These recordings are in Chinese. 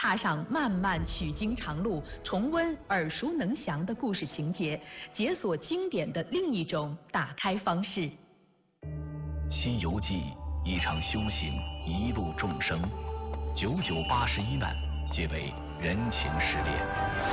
踏上漫漫取经长路，重温耳熟能详的故事情节，解锁经典的另一种打开方式。《 西游记》一场修行，一路众生，九九八十一难，皆为人情失恋。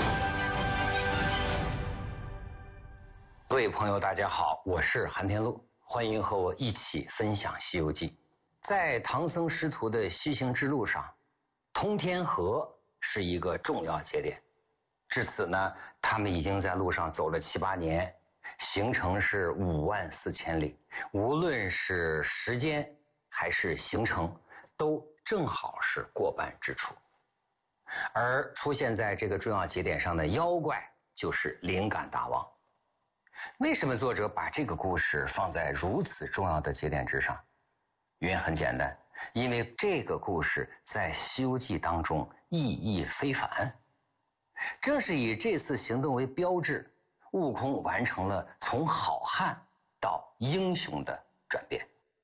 各位朋友，大家好，我是韩天禄，欢迎和我一起分享《西游记》。在唐僧师徒的西行之路上，通天河是一个重要节点。至此呢，他们已经在路上走了7、8年，行程是54000里，无论是时间还是行程，都正好是过半之处。而出现在这个重要节点上的妖怪就是灵感大王。为什么作者把这个故事放在如此重要的节点之上？原因很简单，因为这个故事在《西游记》当中意义非凡。正是以这次行动为标志，悟空完成了从好汉到英雄的转变。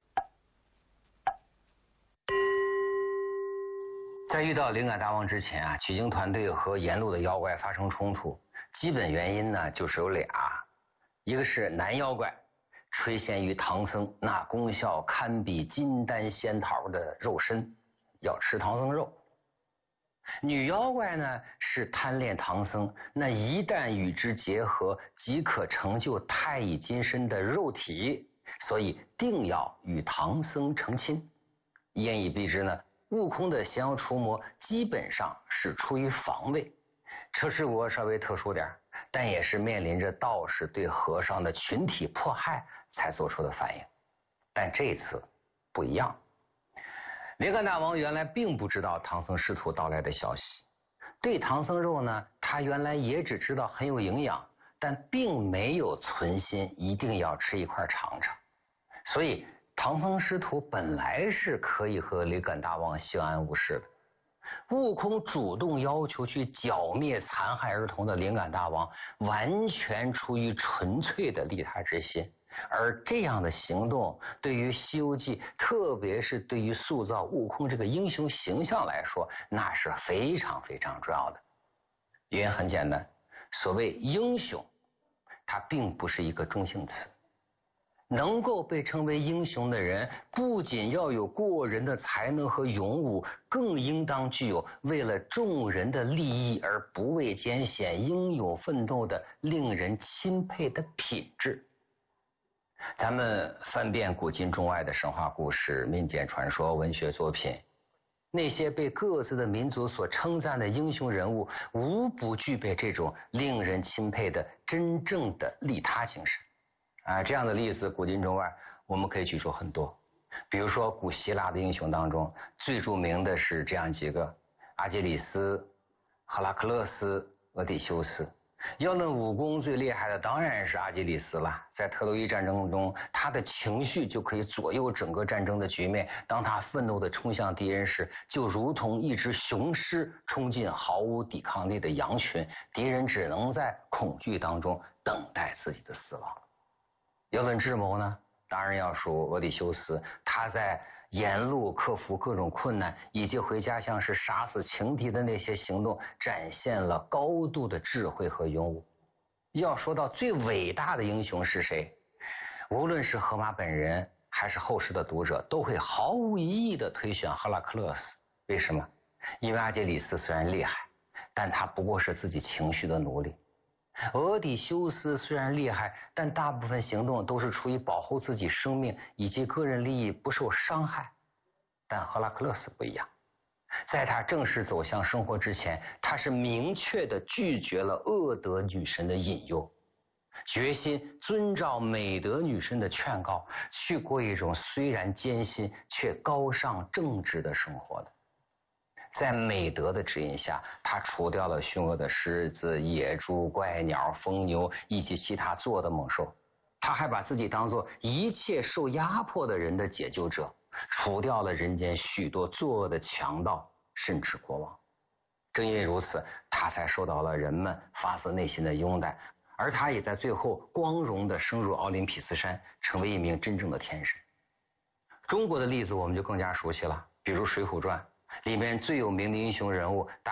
在遇到灵感大王之前啊，取经团队和沿路的妖怪发生冲突，基本原因呢就是有俩，一个是男妖怪，垂涎于唐僧那功效堪比金丹仙桃的肉身，要吃唐僧肉。女妖怪呢是贪恋唐僧那一旦与之结合即可成就太乙金身的肉体，所以定要与唐僧成亲。一言以蔽之呢，悟空的降妖除魔基本上是出于防卫，车迟国稍微特殊点，但也是面临着道士对和尚的群体迫害才做出的反应。但这次不一样，灵感大王原来并不知道唐僧师徒到来的消息，对唐僧肉呢，他原来也只知道很有营养，但并没有存心一定要吃一块尝尝。所以唐僧师徒本来是可以和灵感大王相安无事的。悟空主动要求去剿灭残害儿童的灵感大王，完全出于纯粹的利他之心。而这样的行动对于《西游记》，特别是对于塑造悟空这个英雄形象来说，那是非常非常重要的。原因很简单，所谓英雄，它并不是一个中性词。能够被称为英雄的人，不仅要有过人的才能和勇武，更应当具有为了众人的利益而不畏艰险、英勇奋斗的令人钦佩的品质。咱们翻遍古今中外的神话故事、民间传说、文学作品，那些被各自的民族所称赞的英雄人物，无不具备这种令人钦佩的真正的利他精神。这样的例子古今中外我们可以举出很多。比如说古希腊的英雄当中，最著名的是这样几个：阿基里斯、赫拉克勒斯、俄狄修斯。要论武功最厉害的当然是阿基里斯了，在特洛伊战争中，他的情绪就可以左右整个战争的局面。当他愤怒地冲向敌人时，就如同一只雄狮冲进毫无抵抗力的羊群，敌人只能在恐惧当中等待自己的死亡。要论智谋呢，当然要数俄狄修斯，他在沿路克服各种困难，以及回家乡是杀死情敌的那些行动，展现了高度的智慧和勇武。要说到最伟大的英雄是谁，无论是荷马本人还是后世的读者，都会毫无疑义地推选赫拉克勒斯。为什么？因为阿基里斯虽然厉害，但他不过是自己情绪的奴隶。俄狄修斯虽然厉害，但大部分行动都是出于保护自己生命以及个人利益不受伤害。但赫拉克勒斯不一样，在他正式走向生活之前，他是明确地拒绝了恶德女神的引诱，决心遵照美德女神的劝告，去过一种虽然艰辛却高尚正直的生活的。在美德的指引下，他除掉了凶恶的狮子、野猪、怪鸟、疯牛以及其他作恶的猛兽。他还把自己当作一切受压迫的人的解救者，除掉了人间许多作恶的强盗，甚至国王。正因为如此，他才受到了人们发自内心的拥戴，而他也在最后光荣地升入奥林匹斯山，成为一名真正的天神。中国的例子我们就更加熟悉了，比如《水浒传》里面最有名的英雄人物